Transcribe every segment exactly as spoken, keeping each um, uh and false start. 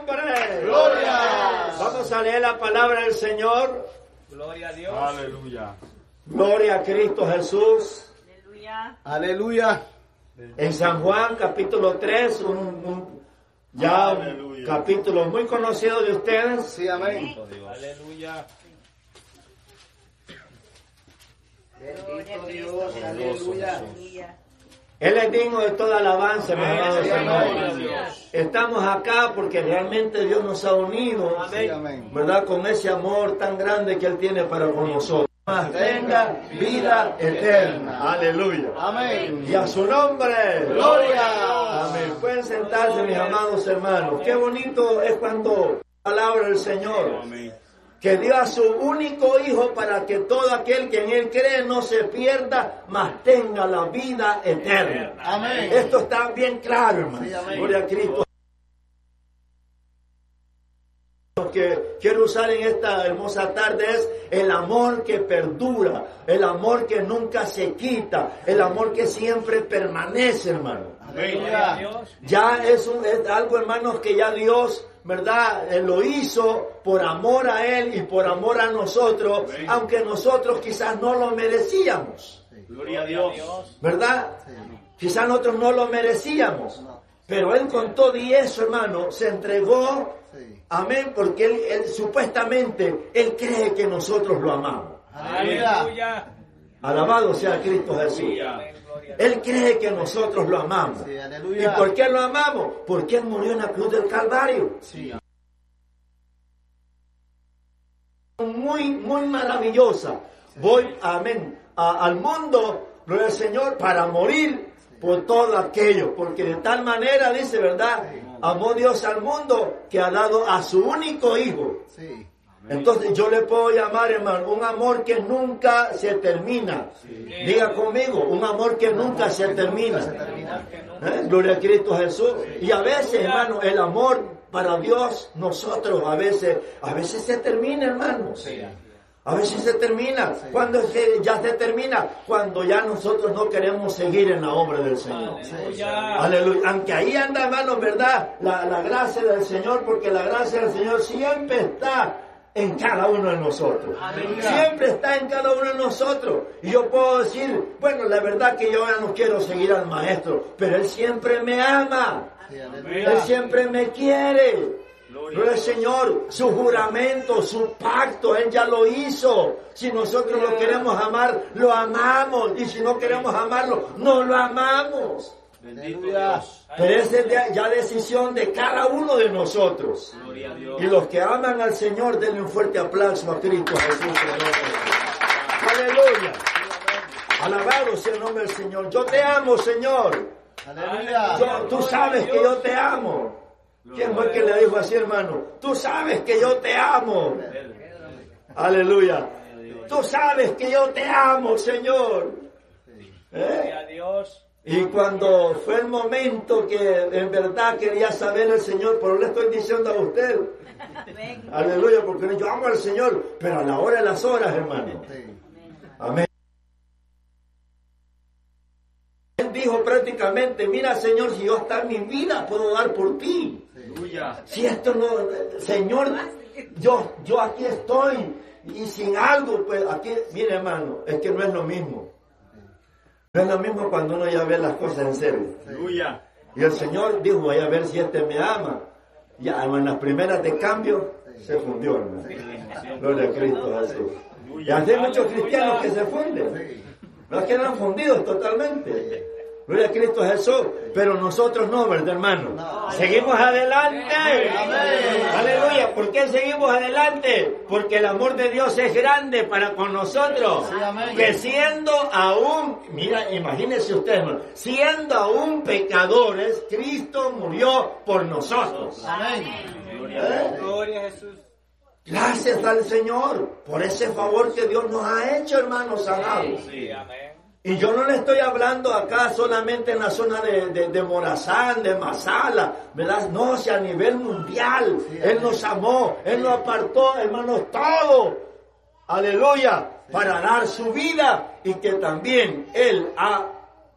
nombre. Gloria. Vamos a leer la palabra del Señor. Gloria a Dios. Aleluya. Gloria a Cristo Jesús. Aleluya. Aleluya. En San Juan capítulo tres, un, un ya un capítulo muy conocido de ustedes. Sí, amén. Aleluya. Bendito Dios. Aleluya. Él es digno de toda alabanza, mis amados Sí, hermanos. amén. Estamos acá porque realmente Dios nos ha unido, Sí, amén. ¿verdad? Con ese amor tan grande que Él tiene para con nosotros. Mas tenga vida eterna. Aleluya. Amén. Y a su nombre. Gloria. Amén. Pueden sentarse, mis amados hermanos. Qué bonito es cuando palabra del Señor. Que dio a su único Hijo para que todo aquel que en Él cree no se pierda, mas tenga la vida eterna. Amén. Esto está bien claro, hermano. Sí, amén. Gloria a Cristo. Lo que quiero usar en esta hermosa tarde es el amor que perdura, el amor que nunca se quita, el amor que siempre permanece, hermano. Gloria a Dios. Ya es, un, es algo, hermanos, que ya Dios, ¿verdad? Él lo hizo por amor a Él y por amor a nosotros, Amén. aunque nosotros quizás no lo merecíamos, Gloria a Dios. ¿verdad? Quizás nosotros no lo merecíamos, pero Él con todo y eso, hermano, se entregó, Sí. amén, porque él, él supuestamente, Él cree que nosotros lo amamos. Aleluya. Aleluya. Alabado sea Cristo Jesús. Amén. Gloria a Dios. Él cree que nosotros lo amamos. Sí, ¿Y aleluya. por qué lo amamos? Porque Él murió en la cruz del Calvario. Sí. Muy, muy maravillosa. Voy, amén, a- al mundo, gloria al Señor, para morir por todo aquello. Porque de tal manera, dice, ¿verdad? Amó Dios al mundo que ha dado a su único Hijo. Sí. Entonces yo le puedo llamar, hermano, un amor que nunca se termina. Diga conmigo, un amor que nunca se termina. Se termina. ¿Eh? Gloria a Cristo Jesús. Y a veces, hermano, el amor para Dios, nosotros, a veces, a veces se termina, hermano. A veces se termina. Cuando es que ya se termina? Cuando ya nosotros no queremos seguir en la obra del Señor. Aleluya. Aleluya. Aunque ahí anda, hermano, ¿verdad? La, la gracia del Señor, porque la gracia del Señor siempre está en cada uno de nosotros. Aleluya. Siempre está en cada uno de nosotros. Y yo puedo decir, bueno, la verdad que yo ya no quiero seguir al Maestro, pero Él siempre me ama. Sí, Él aleluya. siempre me quiere. Gloria al Señor, su juramento, su pacto, Él ya lo hizo. Si nosotros lo queremos amar, lo amamos. Y si no queremos amarlo, no lo amamos. Aleluya. Pero esa es de- ya decisión de cada uno de nosotros. Gloria a Dios. Y los que aman al Señor, denle un fuerte aplauso a Cristo Jesús. Aleluya. Alabado sea el nombre del Señor. Yo te amo, Señor. Aleluya. Yo- tú sabes que yo te amo. ¿Quién fue el que le dijo así, hermano? Tú sabes que yo te amo. Aleluya. Tú sabes que yo te amo, Señor. ¿Eh? Gloria a Dios. Y cuando fue el momento que en verdad quería saber el Señor, pero le estoy diciendo a usted, aleluya, porque yo amo al Señor, pero a la hora de las horas, hermano. Sí. Amén. Él dijo prácticamente, mira, Señor, si yo hasta mi vida puedo dar por ti. Aleluya. Si esto no, Señor, yo, yo aquí estoy y sin algo, pues aquí, mire, hermano, es que no es lo mismo. No es lo mismo cuando uno ya ve las cosas en serio. Aleluya. Y el Señor dijo, voy a ver si este me ama. Ya, en las primeras de cambio, se fundió, hermano. Gloria a Cristo Jesús. Y así hay muchos cristianos que se funden. No quedan fundidos totalmente. Gloria a Cristo Jesús. Pero nosotros no, ¿verdad, hermano? No. Seguimos adelante. Amén. Aleluya. ¿Por qué seguimos adelante? Porque el amor de Dios es grande para con nosotros. Sí, amén. Que siendo aún, mira, imagínense ustedes, hermano, siendo aún pecadores, Cristo murió por nosotros. Amén. ¿Eh? Gloria a Jesús. Gracias al Señor por ese favor que Dios nos ha hecho, hermanos amados. Sí, amén. Y yo no le estoy hablando acá solamente en la zona de, de, de Morazán, de Masala, ¿verdad? No, o sea, a nivel mundial. Sí, Él nos amó, Él nos apartó, hermanos, todo. Aleluya. Para dar su vida y que también Él ha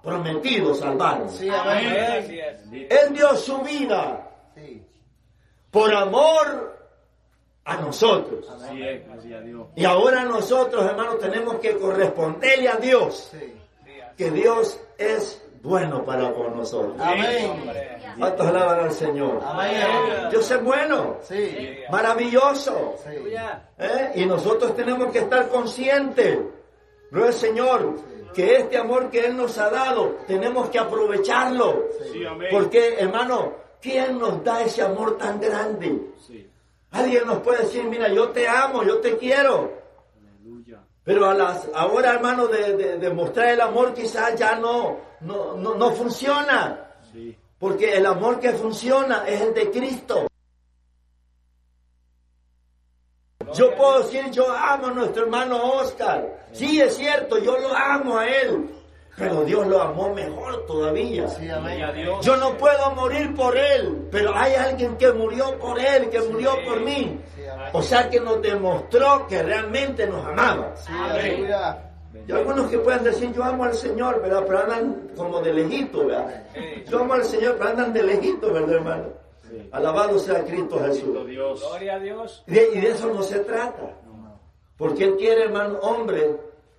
prometido salvarnos. Sí, amén. Así es. Él dio su vida. Sí. por amor a nosotros. Así es, gracias a Dios. Y ahora nosotros, hermanos, tenemos que corresponderle a Dios, que Dios es bueno para con nosotros. Amén. ¿Cuántos alaban al Señor? Amén. Dios es bueno, Sí. maravilloso. Sí. ¿Eh? Y nosotros tenemos que estar conscientes, gloria al Señor, que este amor que Él nos ha dado, tenemos que aprovecharlo. Sí, amén. Porque, hermano, ¿quién nos da ese amor tan grande? Sí. Alguien nos puede decir, mira, yo te amo, yo te quiero. Aleluya. Pero a las, ahora, hermano, de, de, de mostrar el amor quizás ya no, no, no, no funciona. Sí. Porque el amor que funciona es el de Cristo. Yo puedo decir, yo amo a nuestro hermano Oscar. Sí, es cierto, yo lo amo a él. Pero Dios lo amó mejor todavía. Sí, amén. A Dios. Yo no puedo morir por él, pero hay alguien que murió por él, que murió por mí. O sea que nos demostró que realmente nos amaba. Sí, aleluya. Y algunos que pueden decir, yo amo al Señor, ¿verdad? Pero andan como de lejito, ¿verdad? Yo amo al Señor, pero andan de lejito, ¿verdad, hermano? Sí. Alabado sea Cristo Jesús. Dios. Gloria a Dios. Y de, y de eso no se trata. Porque Él quiere, hermano, hombres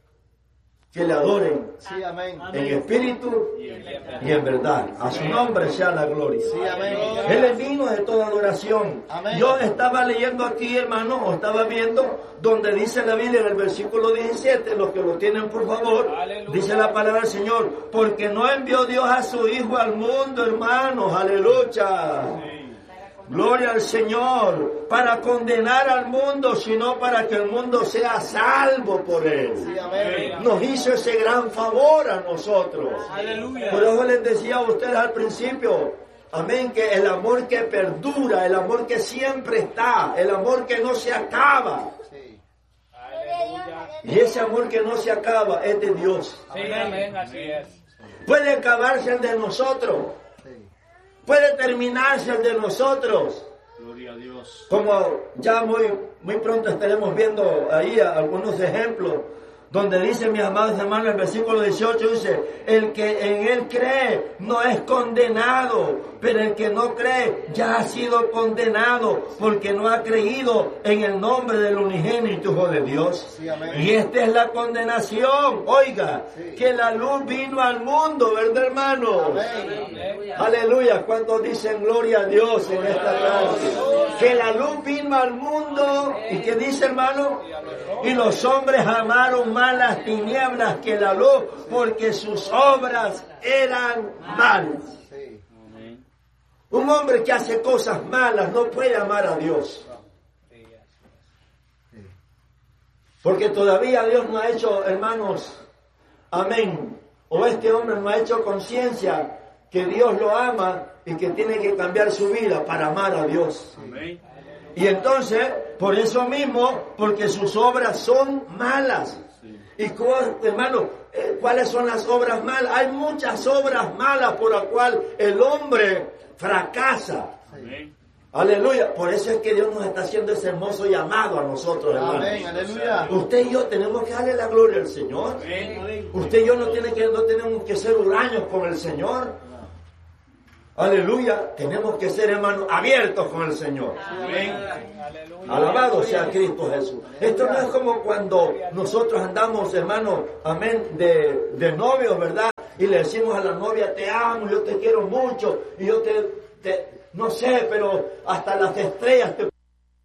que le adoren Sí, amén. en espíritu Y en verdad. y en verdad. A su nombre sea la gloria. Sí, amén. Él es digno de toda adoración. Amén. Yo estaba leyendo aquí, hermano, o estaba viendo donde dice la Biblia en el versículo diecisiete, los que lo tienen por favor, Aleluya. dice la palabra del Señor, porque no envió Dios a su Hijo al mundo, hermanos, aleluya. Gloria al Señor, para condenar al mundo, sino para que el mundo sea salvo por Él. Sí, amén. Nos hizo ese gran favor a nosotros. Aleluya. Por eso les decía a ustedes al principio, amén, que el amor que perdura, el amor que siempre está, el amor que no se acaba. Sí. Aleluya. Y ese amor que no se acaba es de Dios. Sí, amén, así es. Puede acabarse el de nosotros, Sí. puede terminarse el de nosotros. Gloria a Dios. Como ya muy, muy pronto estaremos viendo ahí algunos ejemplos, donde dice, mis amados hermanos, el versículo dieciocho dice, el que en Él cree no es condenado, pero el que no cree ya ha sido condenado, porque no ha creído en el nombre del unigénito Hijo de Dios. Sí, amén. Y esta es la condenación, oiga, Sí. que la luz vino al mundo, ¿verdad, hermano? Amén. Aleluya, ¿cuántos dicen gloria a Dios en esta tarde? Que la luz vino al mundo, ¿y qué dice, hermano? Y los hombres amaron más las tinieblas que la luz, porque sus obras eran malas. Sí. Amén. Un hombre que hace cosas malas no puede amar a Dios, porque todavía Dios no ha hecho, hermanos, amén, o este hombre no ha hecho conciencia que Dios lo ama y que tiene que cambiar su vida para amar a Dios. Amén. Y entonces, por eso mismo, porque sus obras son malas. Y cu- hermano, eh, ¿cuáles son las obras malas? Hay muchas obras malas por las cuales el hombre fracasa. Amén. Aleluya. Por eso es que Dios nos está haciendo ese hermoso llamado a nosotros, hermanos. Amén. Aleluya. Usted y yo tenemos que darle la gloria al Señor. Amén. Usted y yo no, tiene que, no tenemos que ser huraños con el Señor. Aleluya. Tenemos que ser, hermanos, abiertos con el Señor. Amén. Aleluya. Alabado sea Cristo Jesús. Esto no es como cuando nosotros andamos, hermano, amén, de, de novios, ¿verdad? Y le decimos a la novia, te amo, yo te quiero mucho, y yo te, te no sé, pero hasta las estrellas te...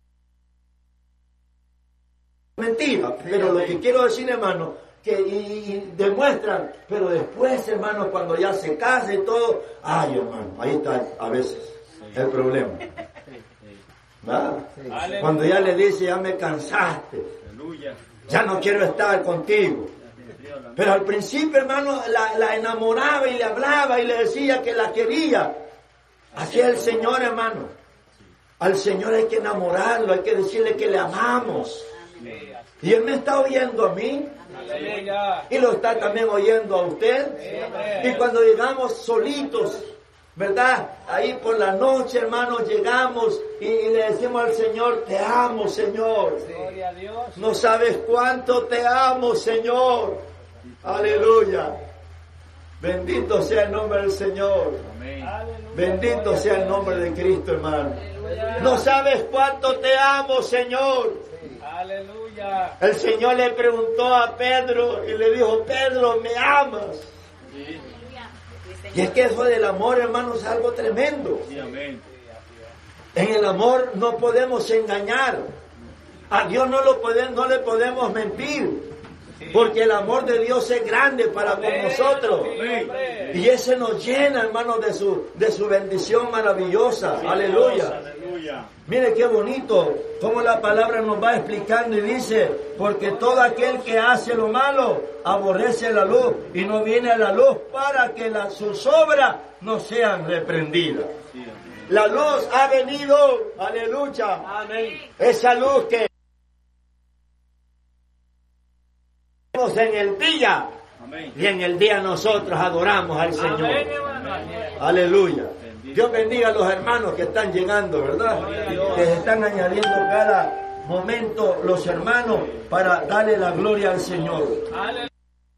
Mentira, pero lo que quiero decir, hermano, que y, y demuestran, pero después, hermano, cuando ya se casa y todo, ay, hermano, ahí está a veces el problema. ¿Verdad? Aleluya. Cuando ya le dice, ya me cansaste, Aleluya. ya no quiero estar contigo. Pero al principio, hermano, la, la enamoraba y le hablaba y le decía que la quería. Así es el Señor, hermano. Al Señor hay que enamorarlo, hay que decirle que le amamos. Y Él me está oyendo a mí Aleluya. y lo está también oyendo a usted. Y cuando llegamos solitos, ¿verdad? Ahí por la noche, hermanos, llegamos y, y le decimos al Señor, te amo, Señor. Gloria a Dios. No sabes cuánto te amo, Señor. Aleluya. Bendito sea el nombre del Señor. Amén. Bendito sea el nombre de Cristo, hermano. No sabes cuánto te amo, Señor. Aleluya. El Señor le preguntó a Pedro y le dijo, Pedro, ¿me amas? Sí. Y es que eso del amor, hermano, es algo tremendo. Sí, amén. En el amor no podemos engañar. A Dios no, lo podemos, no le podemos mentir. Porque el amor de Dios es grande para con nosotros. Y ese nos llena, hermano, de su, de su bendición maravillosa. Aleluya. Aleluya. Mire qué bonito, como la palabra nos va explicando y dice, porque todo aquel que hace lo malo, aborrece la luz y no viene a la luz para que la, sus obras no sean reprendidas. Sí, amén. La luz ha venido, aleluya. Amén. Esa luz que vemos en el día, Amén. y en el día nosotros adoramos al Señor. Amén, hermano. Aleluya. Dios bendiga a los hermanos que están llegando, ¿verdad? Que se están añadiendo cada momento los hermanos para darle la gloria al Señor. Aleluya.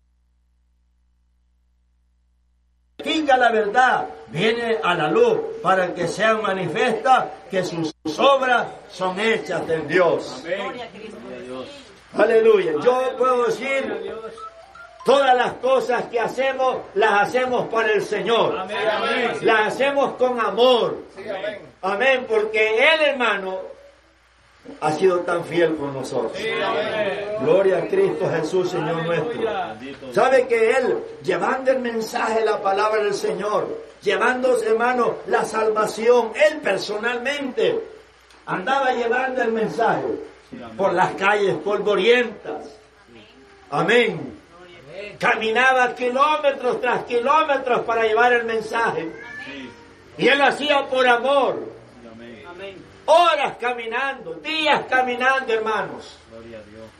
Diga la verdad, viene a la luz para que sean manifiestas que sus obras son hechas de Dios. Amén. Gloria a Dios. Aleluya. Yo puedo decir, todas las cosas que hacemos, las hacemos para el Señor. Amén. Amén. Las hacemos con amor. Amén. Amén, porque Él, hermano, ha sido tan fiel con nosotros. Sí, amén. Gloria a Cristo Jesús, Señor nuestro. Bendito. ¿Sabe que Él, llevando el mensaje, la palabra del Señor, llevando, hermano, la salvación, Él personalmente andaba llevando el mensaje por las calles polvorientas? Amén. Caminaba kilómetros tras kilómetros para llevar el mensaje. Sí. Y Él hacía por amor. Amén. Amén. Horas caminando, días caminando, hermanos. Gloria a Dios.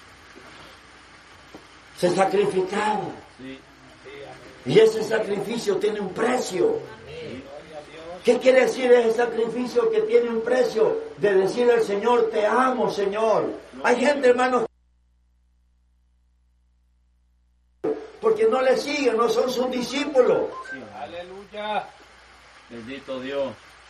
Se sacrificaba. Sí. Y ese sacrificio tiene un precio. ¿Qué quiere decir ese sacrificio que tiene un precio? De decirle al Señor, te amo, Señor. Hay gente, hermanos, porque no le siguen, no son sus discípulos. Sí. Aleluya. Bendito Dios.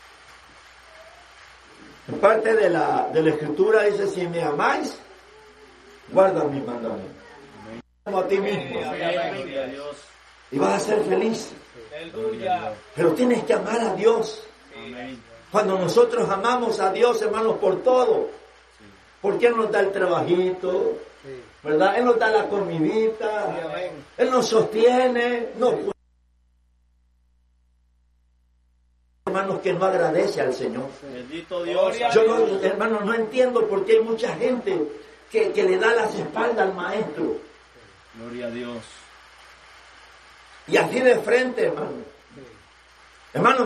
En parte de la, de la Escritura dice, si me amáis, guarda mis mandamientos. Como a ti mismo. Amén. Gloria a Dios. Y vas a ser feliz. Aleluya. Pero tienes que amar a Dios. Amén. Cuando nosotros amamos a Dios, hermanos, por todo. Porque Él nos da el trabajito, ¿verdad? Él nos da la comidita. Él nos sostiene. No, hermanos, que no agradece al Señor. Bendito Dios. Yo, no, hermanos, no entiendo por qué hay mucha gente que, que le da las espaldas al maestro. Gloria a Dios. Y así de frente, hermano. Hermano,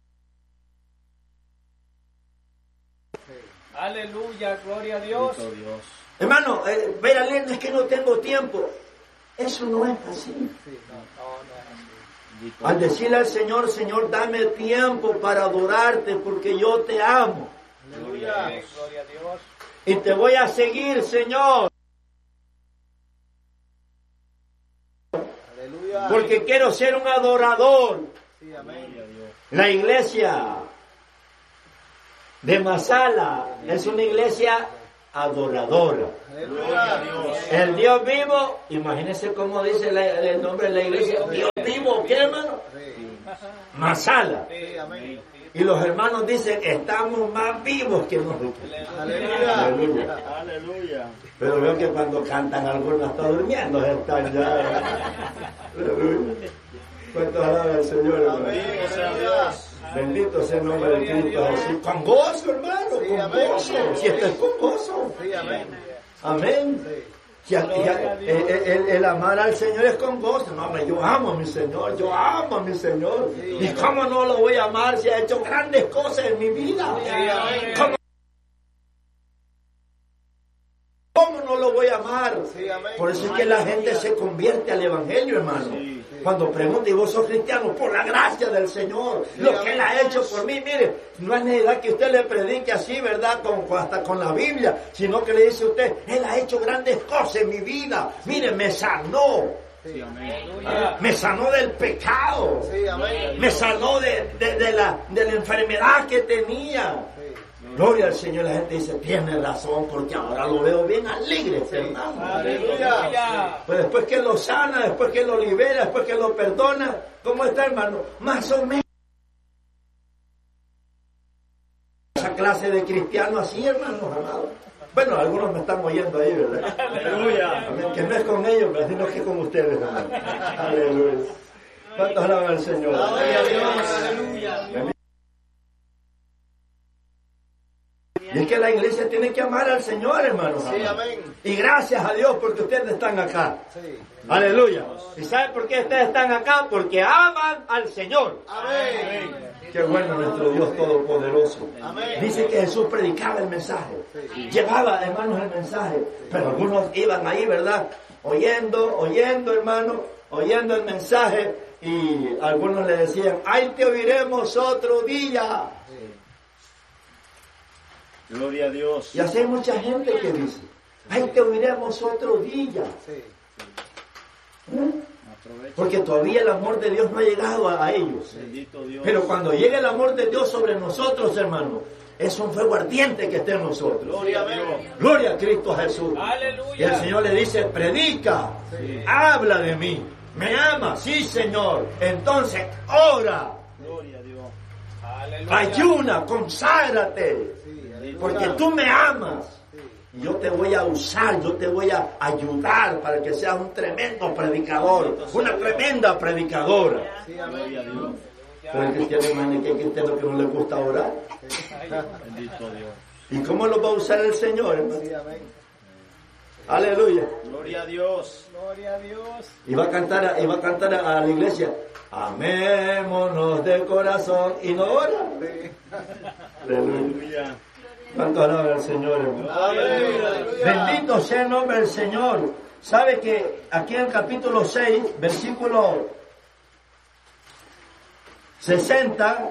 Aleluya. Gloria a Dios. Bendito Dios. hermano, eh, ver a leer, es que no tengo tiempo. Eso no es así. Bendito Al Dios. decirle al Señor, Señor, dame tiempo para adorarte porque yo te amo. Gloria a Dios. Gloria a Dios. Y te voy a seguir, Señor. Porque quiero ser un adorador. Gloria a Dios. La iglesia de Masala es una iglesia adoradora. Gloria a Dios. El Dios vivo, imagínense cómo dice la- el nombre de la iglesia. Dios vivo, ¿qué, hermano? Masala. Sí, amén. Y los hermanos dicen, estamos más vivos que nosotros. Aleluya. Aleluya. Aleluya. Pero veo que cuando cantan algunos están durmiendo, están ya. Aleluya. ¿Cuántos alaban al Señor, hermano? Bendito sea Dios. Bendito sea el nombre de Cristo Jesús. Con gozo, hermano, con gozo. Si esto es con gozo. Amén. Si a- si a- el, el- el amar al Señor es con gozo. No, hombre, yo amo a mi Señor, yo amo a mi Señor. ¿Y cómo no lo voy a amar si ha hecho grandes cosas en mi vida? ¿Cómo, cómo no lo voy a amar? Por eso es que la gente se convierte al Evangelio, hermano. Sí. Cuando pregunta, y vos sos cristiano, por la gracia del Señor, lo que Él ha hecho por mí, mire, no es necesidad que usted le predique así, ¿verdad? Con, hasta con la Biblia, sino que le dice a usted, Él ha hecho grandes cosas en mi vida, mire, me sanó, Sí, amén. Aleluya. Me sanó del pecado. Sí, amén. Me sanó de, de, de la, de la enfermedad que tenía. Gloria al Señor. La gente dice, tiene razón, porque ahora lo veo bien alegre, este hermano. Aleluya. Pues después que lo sana, después que lo libera, después que lo perdona, ¿cómo está, hermano? Más o menos. Esa clase de cristiano así, hermanos amados. Bueno, algunos me están oyendo ahí, ¿verdad? Aleluya. Amén. Que no es con ellos, ¿verdad? Sino que con ustedes, hermano. Aleluya. ¿Cuántos alaban al Señor? Gloria a Dios. Aleluya. Y es que la iglesia tiene que amar al Señor, hermanos. Sí, amén. Y gracias a Dios porque ustedes están acá. Sí. Aleluya. ¿Y saben por qué ustedes están acá? Porque aman al Señor. Amén. Qué bueno nuestro Dios Todopoderoso. Amén. Dice que Jesús predicaba el mensaje. Llevaba, hermanos, el mensaje. Pero algunos iban ahí, ¿verdad? Oyendo, oyendo, hermano, oyendo el mensaje. Y algunos le decían, ¡ay, te oiremos otro día! Gloria a Dios. Y así hay mucha gente que dice, ¡ay, te oiremos otro día! Sí. ¿Eh? Porque todavía el amor de Dios no ha llegado a, a ellos. Bendito Dios. Pero cuando llegue el amor de Dios sobre nosotros, hermano, es un fuego ardiente que esté en nosotros. Gloria a Dios. Gloria a Cristo Jesús. Aleluya. Y el Señor le dice, predica, Sí. habla de mí, me ama, sí, Señor. Entonces, ora, Gloria a Dios. Aleluya. ayuna, conságrate, Sí. porque tú me amas. Y yo te voy a usar, yo te voy a ayudar para que seas un tremendo predicador, una tremenda predicadora. Sí, amén. Gloria a Dios. Pero el cristiano, hermano, que hay cristiano que no le gusta orar. Bendito Dios. ¿Y cómo lo va a usar el Señor, hermano? Sí, amén. Aleluya. Gloria a Dios. Gloria a Dios. Y va a cantar, y va a cantar a, a la iglesia, amémonos de corazón, y no ora. Aleluya. Aleluya. ¿Cuánto alaba al Señor, hermano? Aleluya. Bendito sea el nombre del Señor. ¿Sabe que aquí en el capítulo seis, versículo sesenta,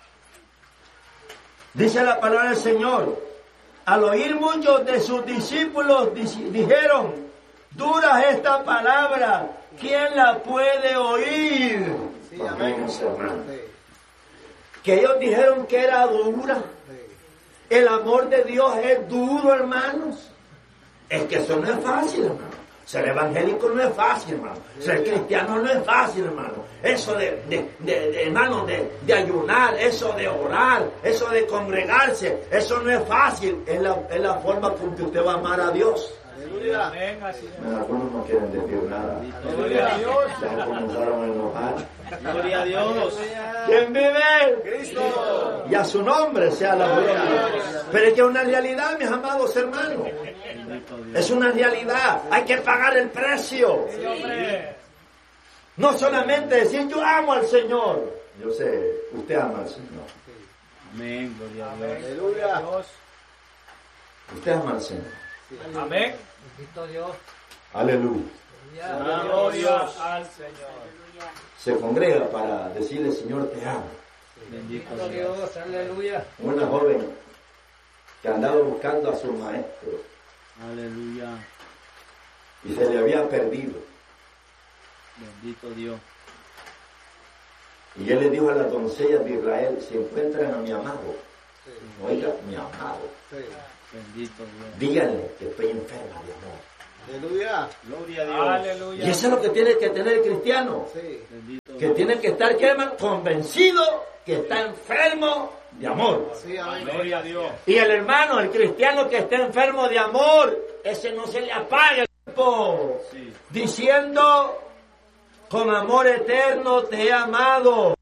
dice la palabra del Señor? Al oír muchos de sus discípulos dijeron, dura es esta palabra, ¿quién la puede oír? Sí, amén. hermano. Sí. Que ellos dijeron que era dura. Sí. El amor de Dios es duro, hermanos. Es que eso no es fácil, hermano. Ser evangélico no es fácil, hermano. Ser cristiano no es fácil, hermano. Eso de, de, de, de hermano, de, de ayunar, eso de orar, eso de congregarse, eso no es fácil. Es la, es la forma con que usted va a amar a Dios. Aleluya. Amén. Así es. Algunos no quieren decir nada. Gloria a Dios. Ya comenzaron a enojar. Gloria a Dios. ¿Quién vive? Cristo. Y a su nombre sea la gloria. Pero es que es una realidad, mis amados hermanos. Bendito Dios. Es una realidad. Hay que pagar el precio. Sí, hombre. No solamente decir yo amo al Señor. Yo sé, usted ama al Señor. Amén. Gloria a Dios. Aleluya. Dios. Usted ama al Señor. Amén. Bendito Dios. Aleluya. Gloria al Señor. Se congrega para decirle, Señor, te amo. Bendito Bendito Dios. Dios. Aleluya. Una joven que andaba buscando a su maestro Aleluya. y se le había perdido. Bendito Dios. Y él le dijo a las doncellas de Israel, si encuentran a mi amado, oiga, mi amado, Sí. Bendito Dios. díganle que estoy enferma de amor. Aleluya. Gloria a Dios. Aleluya. Y eso es lo que tiene que tener el cristiano. Sí. Bendito Que Dios. tiene que estar, ¿qué, hermano? Convencido que está enfermo de amor. Sí, amén. Gloria a Dios. Y el hermano, el cristiano que está enfermo de amor, ese no se le apaga el tiempo, Sí. diciendo, con amor eterno te he amado.